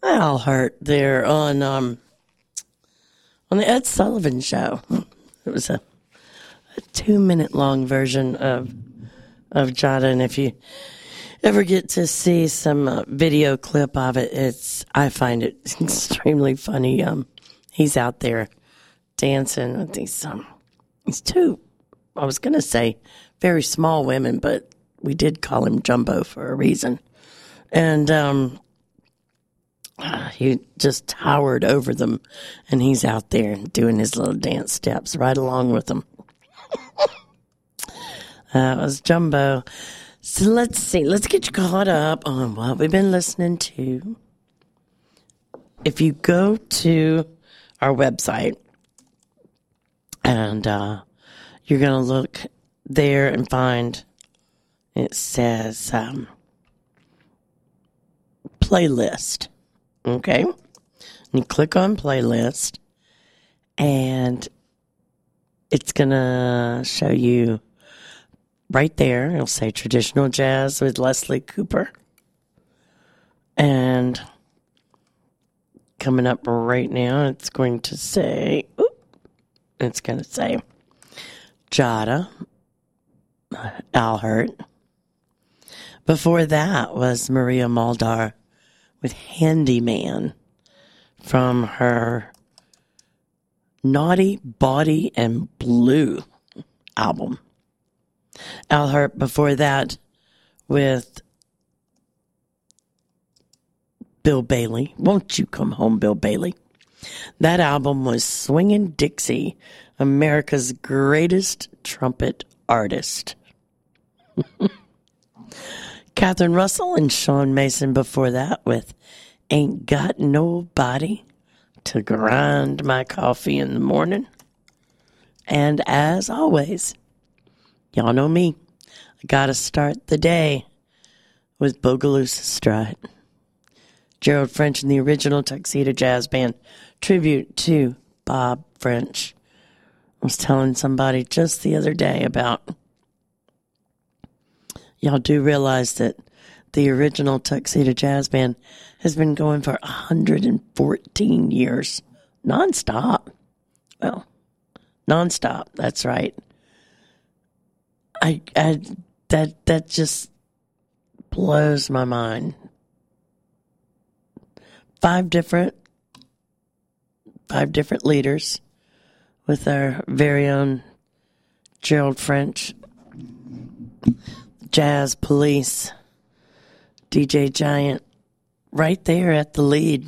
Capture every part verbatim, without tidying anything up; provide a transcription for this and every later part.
Al Hurt there on um on the Ed Sullivan Show. It was a, a two minute long version of of Jada, and if you ever get to see some uh, video clip of it, it's I find it extremely funny. Um, he's out there dancing with these um these two, I was gonna say very small women, but we did call him Jumbo for a reason, and um. He just towered over them, and he's out there doing his little dance steps right along with them. That was Jumbo. So let's see. Let's get you caught up on what we've been listening to. If you go to our website, and uh, you're going to look there and find, it says um, playlist. Okay, and you click on playlist, and it's going to show you right there. It'll say traditional jazz with Leslie Cooper. And coming up right now, it's going to say, oop, it's going to say Jada, Al Hurt. Before that was Maria Muldaur with Handyman from her Naughty Body and Blue album. Al Hurt before that with Bill Bailey. Won't You Come Home, Bill Bailey? That album was Swingin' Dixie, America's Greatest Trumpet Artist. Catherine Russell and Sean Mason before that with Ain't Got Nobody to Grind My Coffee in the Morning. And as always, y'all know me, I gotta start the day with Bogalusa Strut. Gerald French and the original Tuxedo Jazz Band, tribute to Bob French. I was telling somebody just the other day about, y'all do realize that the original Tuxedo Jazz Band has been going for one hundred fourteen years, nonstop. Well, nonstop, that's right. I, I that that just blows my mind. Five different, five different leaders with our very own Gerald French, Jazz Police, D J Giant, right there at the lead.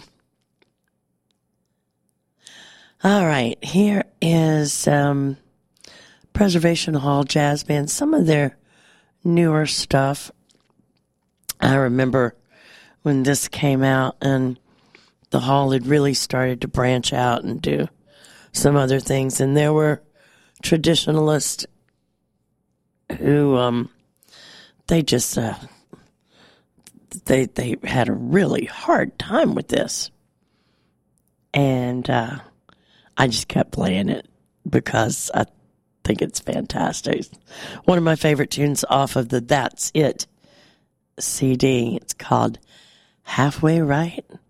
All right, here is um, Preservation Hall Jazz Band, some of their newer stuff. I remember when this came out and the Hall had really started to branch out and do some other things, and there were traditionalists who um, they just uh, they they had a really hard time with this, and uh, I just kept playing it because I think it's fantastic. One of my favorite tunes off of the That's It C D. It's called Halfway Right.